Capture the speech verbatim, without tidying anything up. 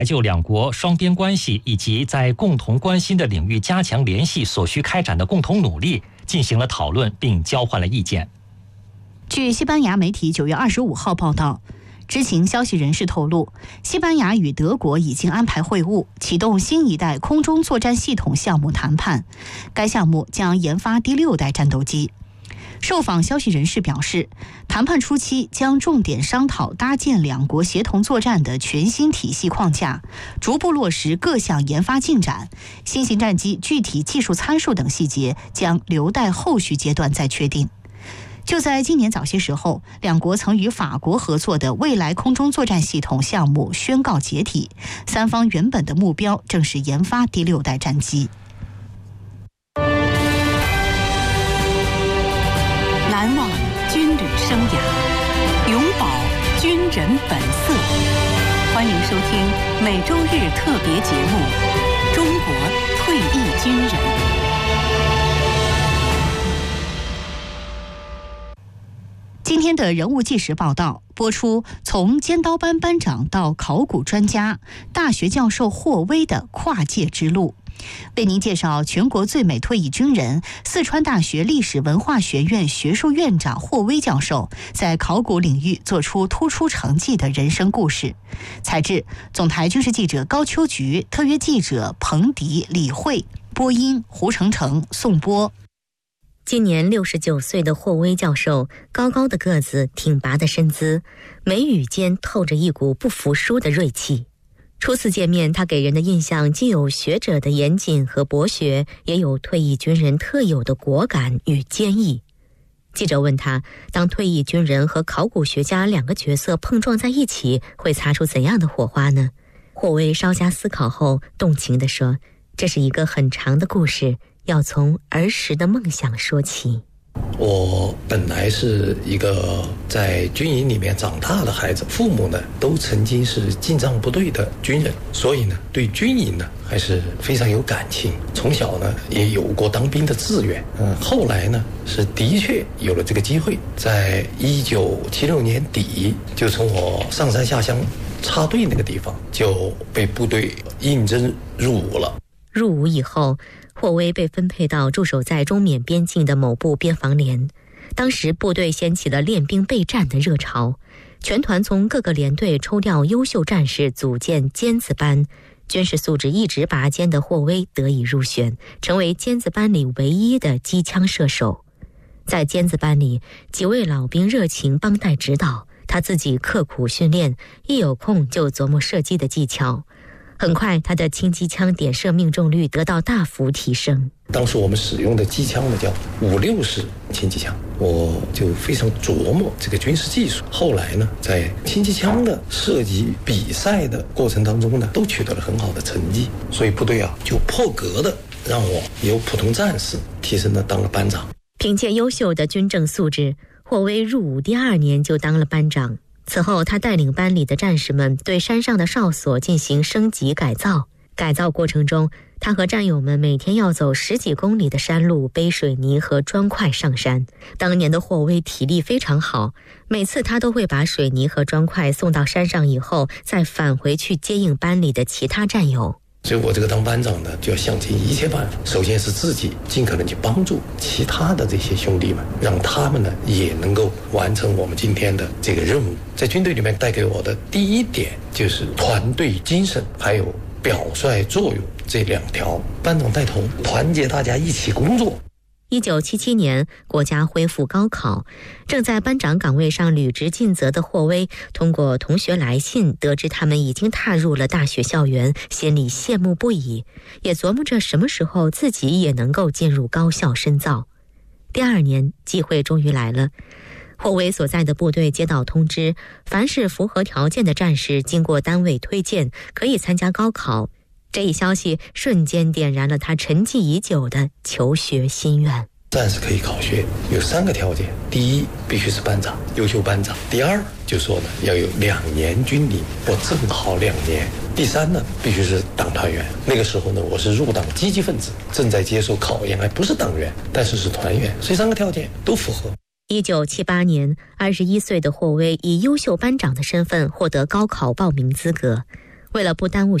就两国双边关系以及在共同关心的领域加强联系所需开展的共同努力进行了讨论，并交换了意见。 据西班牙媒体九月二十五号报道，知情消息人士透露，西班牙与德国已经安排会晤，启动新一代空中作战系统项目谈判。该项目将研发第六代战斗机。受访消息人士表示，谈判初期将重点商讨搭建两国协同作战的全新体系框架，逐步落实各项研发进展。新型战机具体技术参数等细节将留待后续阶段再确定。就在今年早些时候，两国曾与法国合作的未来空中作战系统项目宣告解体，三方原本的目标正是研发第六代战机。 难忘军旅生涯，永葆军人本色。欢迎收听每周日特别节目《中国退役军人》。 今天的人物纪实报道播出，从尖刀班班长到考古专家，大学教授霍威的跨界之路。为您介绍全国最美退役军人、四川大学历史文化学院学术院长霍威教授在考古领域做出突出成绩的人生故事。采制总台军事记者高秋菊，特约记者彭迪、李慧，播音胡成成、宋波。 今年六十九岁的霍威教授，高高的个子，挺拔的身姿，眉宇间透着一股不服输的锐气。初次见面，他给人的印象既有学者的严谨和博学，也有退役军人特有的果敢与坚毅。记者问他，当退役军人和考古学家两个角色碰撞在一起，会擦出怎样的火花呢？霍威稍加思考后，动情地说，这是一个很长的故事，要从儿时的梦想说起。 我本来是一个在军营里面长大的孩子，父母呢都曾经是进藏部队的军人，所以呢对军营呢还是非常有感情。从小呢也有过当兵的志愿，嗯，后来呢是的确有了这个机会，在一九七六年底就从我上山下乡插队那个地方就被部队应征入伍了。 入伍以后，霍威被分配到驻守在中缅边境的某部边防连。当时部队掀起了练兵备战的热潮，全团从各个连队抽调优秀战士组建尖子班，军事素质一直拔尖的霍威得以入选，成为尖子班里唯一的机枪射手。在尖子班里，几位老兵热情帮带指导，他自己刻苦训练，一有空就琢磨射击的技巧。很快，他的轻机枪点射命中率得到大幅提升。 当时我们使用的机枪呢叫五六式轻机枪，我就非常琢磨这个军事技术。后来呢，在轻机枪的射击比赛的过程当中呢，都取得了很好的成绩，所以部队啊就破格的让我由普通战士提升了当了班长。 凭借优秀的军政素质，霍威入伍第二年就当了班长。此后，他带领班里的战士们对山上的哨所进行升级改造。改造过程中，他和战友们每天要走十几公里的山路，背水泥和砖块上山。当年的霍威体力非常好，每次他都会把水泥和砖块送到山上以后，再返回去接应班里的其他战友。 所以我这个当班长呢，就要想尽一切办法，首先是自己尽可能去帮助其他的这些兄弟们，让他们呢也能够完成我们今天的这个任务。在军队里面带给我的第一点就是团队精神，还有表率作用这两条。班长带头，团结大家一起工作。 一九七七年，国家恢复高考，正在班长岗位上履职尽责的霍威，通过同学来信得知他们已经踏入了大学校园，心里羡慕不已，也琢磨着什么时候自己也能够进入高校深造。第二年，机会终于来了。霍威所在的部队接到通知，凡是符合条件的战士，经过单位推荐，可以参加高考。这一消息瞬间点燃了他沉寂已久的求学心愿。 战士可以考学有三个条件：第一，必须是班长，优秀班长；第二，就说呢要有两年军龄，我正好两年；第三呢，必须是党团员。那个时候呢，我是入党积极分子，正在接受考验，还不是党员，但是是团员，所以三个条件都符合。 一九七八年，二十一岁的霍威以优秀班长的身份获得高考报名资格。 为了不耽误